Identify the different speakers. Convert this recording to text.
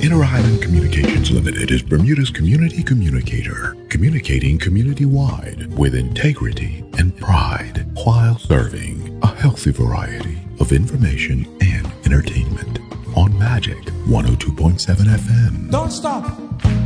Speaker 1: Inner Island Communications Limited is Bermuda's community communicator, communicating community-wide with integrity and pride while serving a healthy variety of information and entertainment on Magic 102.7 FM.
Speaker 2: Don't stop.